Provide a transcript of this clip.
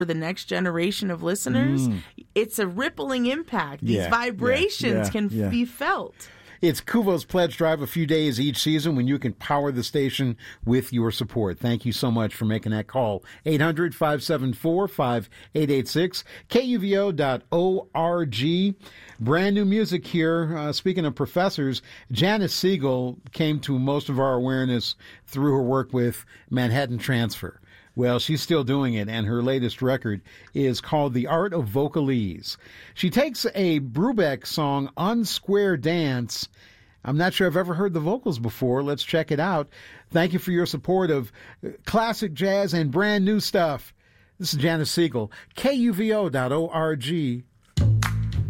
for the next generation of listeners, it's a rippling impact. These vibrations can be felt. It's Kuvo's Pledge Drive, a few days each season when you can power the station with your support. Thank you so much for making that call. 800-574-5886, KUVO.org. Brand new music here. Speaking of professors, Janice Siegel came to most of our awareness through her work with Manhattan Transfer. Well, she's still doing it, and her latest record is called The Art of Vocalese. She takes a Brubeck song, Unsquare Dance. I'm not sure I've ever heard the vocals before. Let's check it out. Thank you for your support of classic jazz and brand new stuff. This is Janice Siegel, KUVO.org.